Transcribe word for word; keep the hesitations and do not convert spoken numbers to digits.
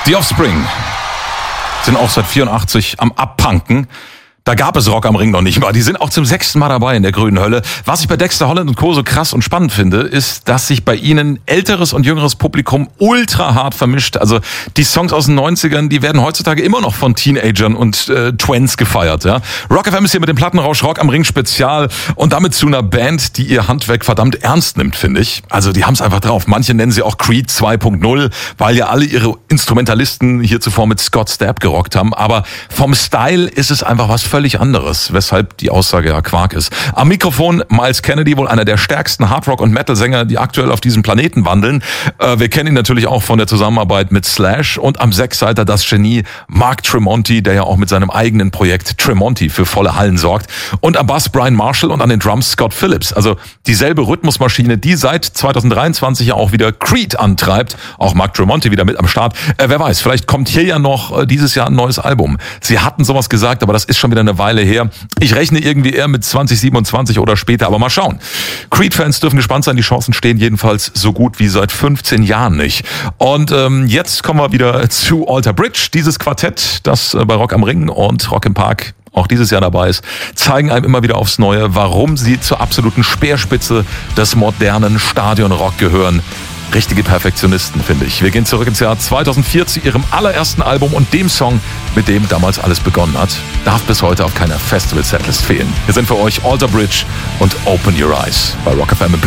Die Offspring sind auch seit vierundachtzig am Abpunken. Da gab es Rock am Ring noch nicht mal. Die sind auch zum sechsten Mal dabei in der grünen Hölle. Was ich bei Dexter Holland und Co. so krass und spannend finde, ist, dass sich bei ihnen älteres und jüngeres Publikum ultra hart vermischt. Also die Songs aus den neunzigern, die werden heutzutage immer noch von Teenagern und äh, Twents gefeiert. Ja? Rock F M ist hier mit dem Plattenrausch Rock am Ring Spezial und damit zu einer Band, die ihr Handwerk verdammt ernst nimmt, finde ich. Also die haben es einfach drauf. Manche nennen sie auch Creed zwei Punkt null, weil ja alle ihre Instrumentalisten hier zuvor mit Scott Stapp gerockt haben. Aber vom Style ist es einfach was völlig anderes, weshalb die Aussage ja Quark ist. Am Mikrofon Myles Kennedy, wohl einer der stärksten Hardrock- und Metal-Sänger, die aktuell auf diesem Planeten wandeln. Äh, wir kennen ihn natürlich auch von der Zusammenarbeit mit Slash und am Sechsseiter das Genie Mark Tremonti, der ja auch mit seinem eigenen Projekt Tremonti für volle Hallen sorgt. Und am Bass Brian Marshall und an den Drums Scott Phillips. Also dieselbe Rhythmusmaschine, die seit zwanzig dreiundzwanzig ja auch wieder Creed antreibt. Auch Mark Tremonti wieder mit am Start. Äh, wer weiß, vielleicht kommt hier ja noch äh, dieses Jahr ein neues Album. Sie hatten sowas gesagt, aber das ist schon wieder eine Weile her. Ich rechne irgendwie eher mit zwanzig siebenundzwanzig oder später, aber mal schauen. Creed-Fans dürfen gespannt sein, die Chancen stehen jedenfalls so gut wie seit fünfzehn Jahren nicht. Und ähm, jetzt kommen wir wieder zu Alter Bridge, dieses Quartett, das äh, bei Rock am Ring und Rock im Park auch dieses Jahr dabei ist, zeigen einem immer wieder aufs Neue, warum sie zur absoluten Speerspitze des modernen Stadionrock gehören. Richtige Perfektionisten, finde ich. Wir gehen zurück ins Jahr zweitausendvier zu ihrem allerersten Album und dem Song, mit dem damals alles begonnen hat. Darf bis heute auf keiner Festival-Setlist fehlen. Wir sind für euch Alter Bridge und Open Your Eyes bei Rock F M.